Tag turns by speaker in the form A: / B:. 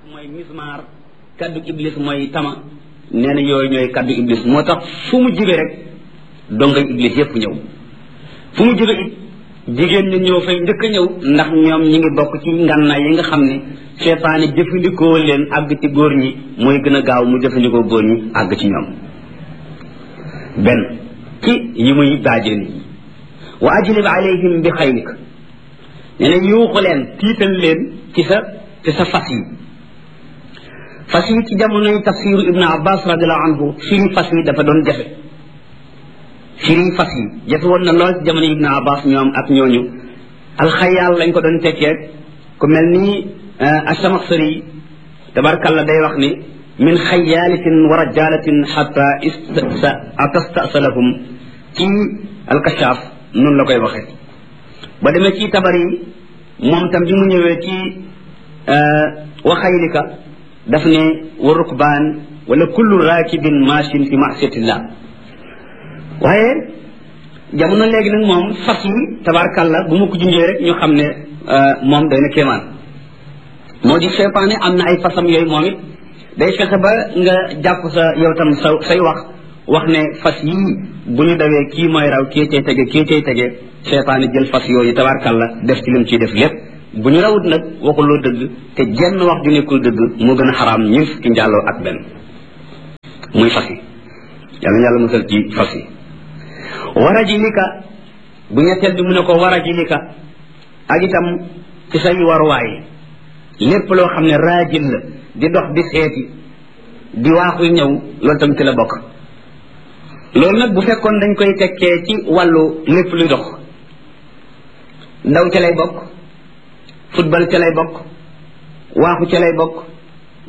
A: mooy mismaar kaddu iblis mooy tama nee na yooyu ñooy kaddu iblis moo tax fu mu jibe rek dongay iblis yépp ñëw fu mu jibe it jigéen ñi ñëw fay njëkk a ñëw ndax ñoom ñi ngi bokk ci ngànnaay yi nga xam ne seytaane jëfandikoo leen àgg ci góor ñi mooy gën a gaaw mu jëfandikoo góor ñi àgg ci ñoom benn ci yi muy daajee nit ñi wa ajlib alayhim bi xaylik nee na yuuxu leen tiital leen ci sa fas yi ci jamonoy tafsiru ibnu abbas radiallahu anhu firi fas yi dafa doon jafe firi fas yi jafe woon na lool ci jamono ibnu abbas ñoom ak ñooñu alxayaal lañ ko doon tekkee ku mel ni asamaxsari tabarkalla day wax ni min xayaalatin wa rajalatin xata atastasalahum ci alkashaaf noonu la koy waxee ba demee ci tabari moom tam bi mu ñëwee ci wa xaylika daf ne wa rukbaan wala kullu raakibin maachin fi maasiyatillah waaye jamono léegi nag moom fas yi tabarkalla bu mu ko junjee rek ñu xam ne moom day na kéemaan moo di seytaane am na ay fasam yooyu moom it day fexe ba nga jàpp sa yow tam say wax ne fas yii bu ñu dawee kii mooy raw kii cay tege seytaane jël fas yooyu tabarkalla def ci lim ciy def lépp bu ñu rawut nag waxuloo dëgg te jenn wax ju nekkul dëgg moo gën a xaraam ñun fukki njàlloo ak benn muy fas yi yàlla musal ci fas yi warajilika bu ñetteel bi mu ne ko warajilika ak itam ci say waruwaay lépp loo xam ne raajil la di dox di seeti di waaxuy ñëw loolu tam ci la bokk loolu nag bu fekkoon dañ koy tekkee ci wàllu lépp luy dox daw ca lay bokk football ca lay bokk waaxu ca lay bokk